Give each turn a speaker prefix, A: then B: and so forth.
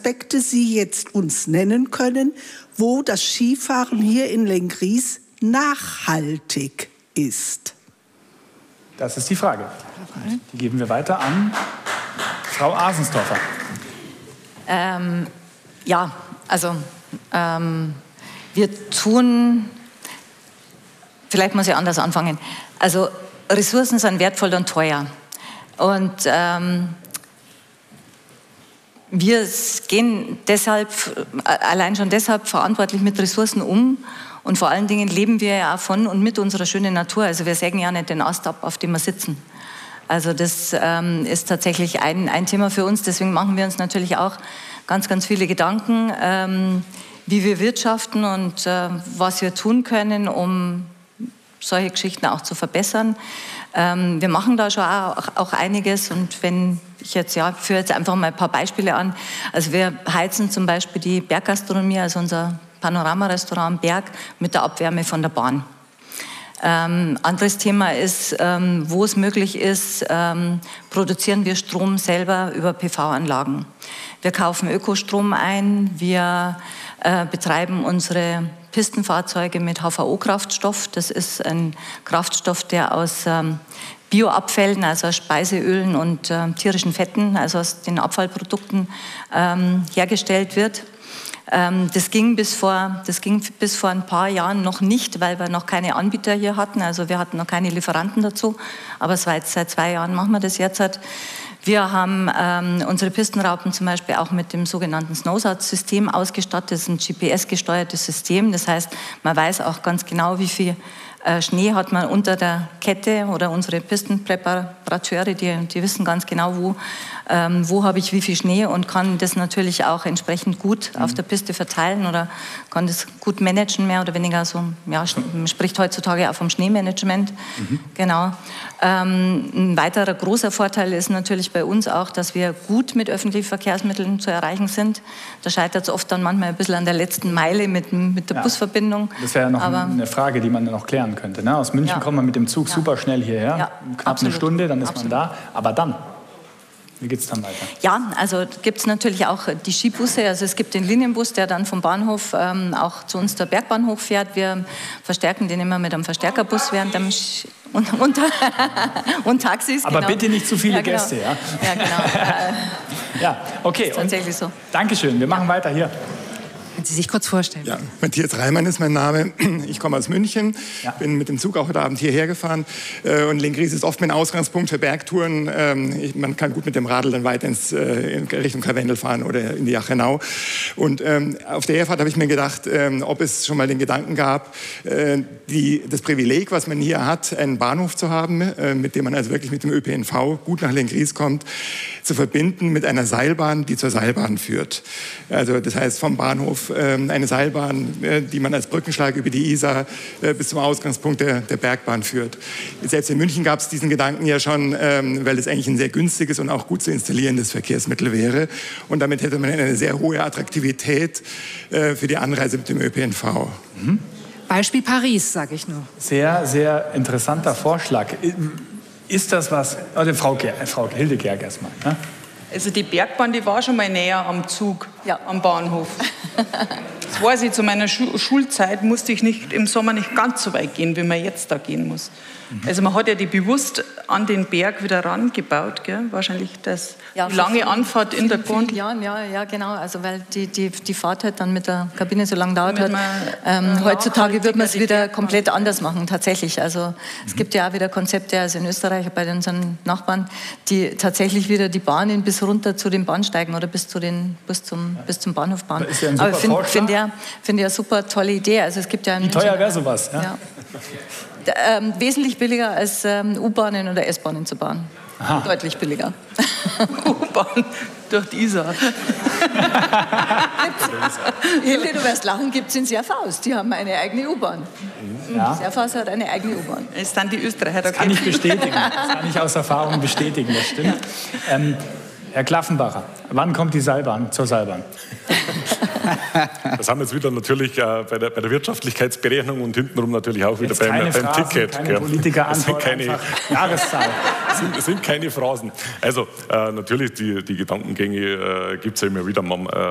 A: Aspekte Sie jetzt uns nennen können, wo das Skifahren hier in Lenggries nachhaltig ist?
B: Das ist die Frage. Die geben wir weiter an Frau Asensdorfer.
C: Wir tun, vielleicht muss ich anders anfangen, also Ressourcen sind wertvoll und teuer. Und wir gehen deshalb, allein schon deshalb verantwortlich mit Ressourcen um. Und vor allen Dingen leben wir ja auch von und mit unserer schönen Natur. Also wir sägen ja nicht den Ast ab, auf dem wir sitzen. Also das ist tatsächlich ein Thema für uns. Deswegen machen wir uns natürlich auch ganz, ganz viele Gedanken, wie wir wirtschaften und was wir tun können, um solche Geschichten auch zu verbessern. Wir machen da schon auch einiges. Und wenn ich jetzt, führe jetzt einfach mal ein paar Beispiele an. Also wir heizen zum Beispiel die Berggastronomie, also unser Panorama-Restaurant am Berg, mit der Abwärme von der Bahn. Anderes Thema ist, wo es möglich ist, produzieren wir Strom selber über PV-Anlagen. Wir kaufen Ökostrom ein, wir betreiben unsere Pistenfahrzeuge mit HVO-Kraftstoff. Das ist ein Kraftstoff, der aus Bioabfällen, also aus Speiseölen und tierischen Fetten, also aus den Abfallprodukten hergestellt wird. Das ging bis vor ein paar Jahren noch nicht, weil wir noch keine Anbieter hier hatten. Also wir hatten noch keine Lieferanten dazu. Aber seit 2 Jahren machen wir das jetzt. Wir haben unsere Pistenraupen zum Beispiel auch mit dem sogenannten Snowsat-System ausgestattet. Das ist ein GPS-gesteuertes System. Das heißt, man weiß auch ganz genau, wie viel Schnee hat man unter der Kette, oder unsere Pistenpräparateure, die wissen ganz genau, wo habe ich wie viel Schnee, und kann das natürlich auch entsprechend gut auf der Piste verteilen oder kann das gut managen, mehr oder weniger so. Ja, man spricht heutzutage auch vom Schneemanagement. Genau. Ein weiterer großer Vorteil ist natürlich bei uns auch, dass wir gut mit öffentlichen Verkehrsmitteln zu erreichen sind. Da scheitert es oft dann manchmal ein bisschen an der letzten Meile mit der Busverbindung.
B: Das wäre ja noch eine Frage, die man noch klären könnte. Ne? Aus München kommt man mit dem Zug super schnell hierher, knapp eine Stunde, dann ist man da. Aber dann, wie geht es dann weiter? Ja, also gibt es natürlich auch die Skibusse. Also es gibt den Linienbus, der dann vom Bahnhof auch zu uns der Bergbahn hochfährt. Wir verstärken den immer mit einem Verstärkerbus während dem und Taxis. Aber bitte nicht zu viele Gäste, ja?
C: Ja, genau.
B: Ja, okay.
C: Ist tatsächlich so.
B: Dankeschön, wir machen weiter hier.
D: Können Sie sich kurz vorstellen?
E: Ja, Matthias Reimann ist mein Name. Ich komme aus München, bin mit dem Zug auch heute Abend hierher gefahren. Und Lenggries ist oft mein Ausgangspunkt für Bergtouren. Man kann gut mit dem Radl dann weiter in Richtung Karwendel fahren oder in die Jachenau. Und auf der Herfahrt habe ich mir gedacht, ob es schon mal den Gedanken gab, das Privileg, was man hier hat, einen Bahnhof zu haben, mit dem man also wirklich mit dem ÖPNV gut nach Lenggries kommt, zu verbinden mit einer Seilbahn, die zur Seilbahn führt. Also das heißt vom Bahnhof eine Seilbahn, die man als Brückenschlag über die Isar bis zum Ausgangspunkt der Bergbahn führt. Selbst in München gab es diesen Gedanken ja schon, weil es eigentlich ein sehr günstiges und auch gut zu installierendes Verkehrsmittel wäre. Und damit hätte man eine sehr hohe Attraktivität für die Anreise mit dem ÖPNV.
D: Beispiel Paris, sage ich nur.
B: Sehr, sehr interessanter Vorschlag. Ist das was, also Frau Hildegerg erstmal, ne?
F: Also die Bergbahn, die war schon mal näher am Zug, am Bahnhof. Das weiß ich, zu meiner Schulzeit musste ich im Sommer nicht ganz so weit gehen, wie man jetzt da gehen muss. Also man hat ja die bewusst an den Berg wieder rangebaut, gell? Wahrscheinlich die lange Anfahrt in der Gondel.
C: Ja, genau, also weil die Fahrt halt dann mit der Kabine so lange dauert hat. Heutzutage wird man es wieder komplett anders machen, tatsächlich. Also es gibt ja auch wieder Konzepte, also in Österreich bei unseren Nachbarn, die tatsächlich wieder die Bahnen bis runter zu den Bahnsteigen oder bis zum Bahnhof bauen.
B: Das ist ja ein super
C: Aber finde ich eine super tolle Idee. Also es gibt ja
B: Wie teuer wäre sowas? Ja?
C: Wesentlich billiger als U-Bahnen oder S-Bahnen zu bauen. Aha. Deutlich billiger.
F: U-Bahn durch die Isar.
C: Hilde, du wirst lachen, gibt es in Serfaus. Die haben eine eigene U-Bahn. Ja. Serfaus hat eine eigene U-Bahn.
F: Das ist dann die Österreicher.
B: Das kann ich bestätigen. Das kann ich aus Erfahrung bestätigen, das stimmt. Herr Klaffenbacher, wann kommt die Seilbahn zur Seilbahn?
G: Das haben wir jetzt wieder natürlich bei der Wirtschaftlichkeitsberechnung und hintenrum natürlich auch wieder beim Ticket.
B: Keine Politiker antworten, Jahreszahl.
G: Das sind keine Phrasen. Also natürlich, die Gedankengänge gibt es ja immer wieder.